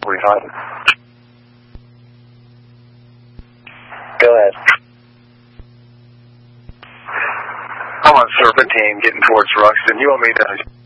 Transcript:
45. Go ahead. I'm on Serpentine getting towards Ruxton. You want me to